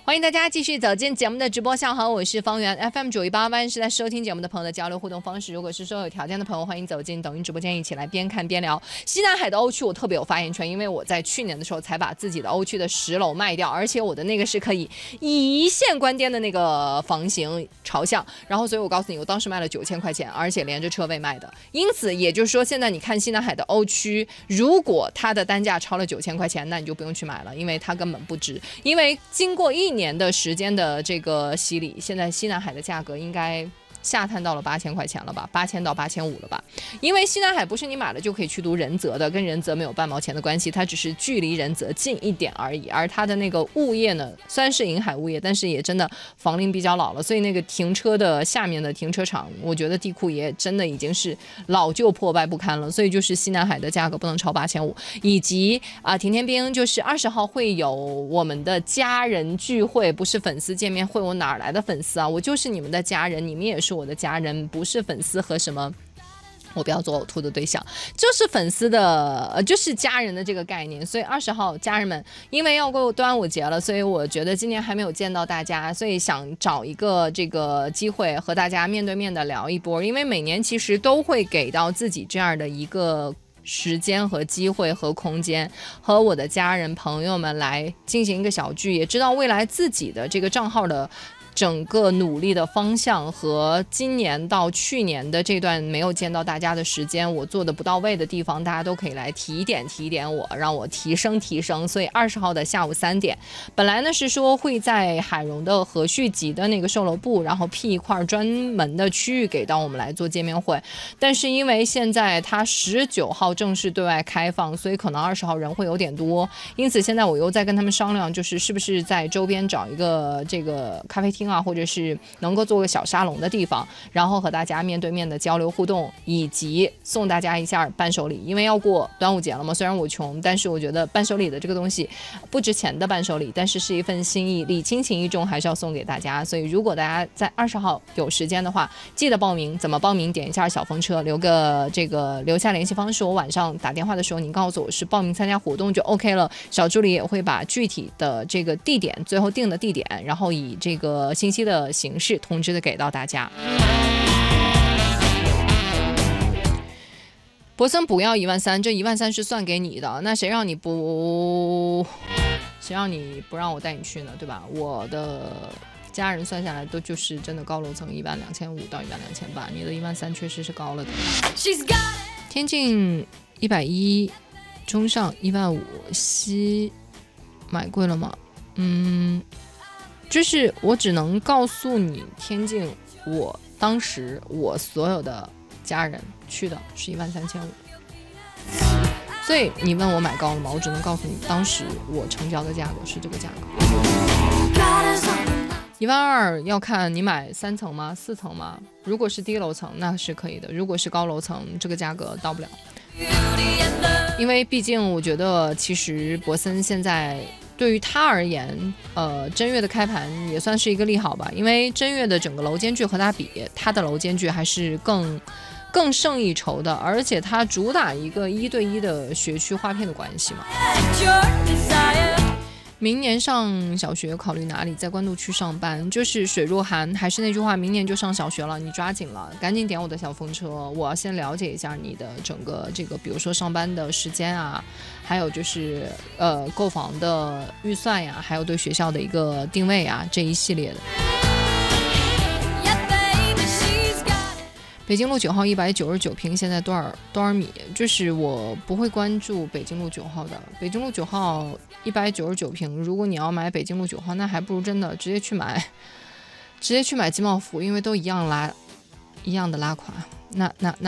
欢迎大家继续走进节目的直播现场，我是方圆 FM918，万是在收听节目的朋友的交流互动方式。如果是说有条件的朋友，欢迎走进抖音直播间，一起来边看边聊。西南海的欧区我特别有发言权，因为我在去年的时候才把自己的欧区的10楼卖掉，而且我的那个是可以一线观掂的那个房型朝向，然后所以我告诉你，我当时卖了9000块钱，而且连着车位卖的。因此也就是说，现在你看西南海的欧区，如果它的单价超了9000块钱，那你就不用去买了，因为它根本不值。因为经过1年的时间的这个洗礼，现在西南海的价格应该下探到了8000块钱了吧，8000到8500了吧。因为西南海不是你买了就可以去读仁泽的，跟仁泽没有半毛钱的关系，它只是距离仁泽近一点而已。而它的那个物业呢，虽然是银海物业，但是也真的房龄比较老了，所以那个停车的下面的停车场，我觉得地库也真的已经是老旧破败不堪了。所以就是西南海的价格不能超8500，以及甜甜冰就是20号会有我们的家人聚会，不是粉丝见面会，我哪来的粉丝啊？我就是你们的家人，你们也是我的家人，不是粉丝和什么我不要做呕吐的对象，就是粉丝的就是家人的这个概念。所以20号家人们，因为要过端午节了，所以我觉得今年还没有见到大家，所以想找一个这个机会和大家面对面的聊一波。因为每年其实都会给到自己这样的一个时间和机会和空间，和我的家人朋友们来进行一个小聚，也知道未来自己的这个账号的整个努力的方向和今年到去年的这段没有见到大家的时间，我做的不到位的地方，大家都可以来提点我，让我提升。所以20号的下午3点，本来呢是说会在海荣的和煦集的那个售楼部，然后辟一块专门的区域给到我们来做见面会，但是因为现在它19号正式对外开放，所以可能20号人会有点多，因此现在我又在跟他们商量，就是是不是在周边找一个这个咖啡厅啊，或者是能够做个小沙龙的地方，然后和大家面对面的交流互动，以及送大家一下伴手礼。因为要过端午节了嘛，虽然我穷，但是我觉得伴手礼的这个东西不值钱的伴手礼，但是是一份心意，礼轻情意重，还是要送给大家。所以如果大家在20号有时间的话，记得报名。怎么报名？点一下小风车，留下联系方式，我晚上打电话的时候您告诉我是报名参加活动就 OK 了。小助理也会把具体的这个地点，最后定的地点，然后以这个信息的形式通知的给到大家。博森不要13000，这13000是算给你的，那谁让你不让我带你去呢？对吧？我的家人算下来都就是真的高楼层12500到12800，你的13000确实是高了的。天津110，中上15000，西买贵了吗？就是我只能告诉你，天津我当时我所有的家人去的是13500，所以你问我买高了吗？我只能告诉你，当时我成交的价格是这个价格。12000要看你买3层吗？4层吗？如果是低楼层那是可以的，如果是高楼层这个价格到不了。因为毕竟我觉得其实博森现在对于他而言，真月的开盘也算是一个利好吧，因为真月的整个楼间距和他比，他的楼间距还是更胜一筹的，而且它主打一个1对1的学区划片的关系嘛。明年上小学考虑哪里？在官渡区上班，就是水若涵，还是那句话，明年就上小学了，你抓紧了，赶紧点我的小风车，我要先了解一下你的整个这个，比如说上班的时间啊，还有就是购房的预算呀，还有对学校的一个定位啊，这一系列的。北京路9号199平，现在多少米？就是我不会关注北京路9号的。北京路9号199平，如果你要买北京路9号，那还不如真的直接去买金茂福，因为都一样的拉垮。那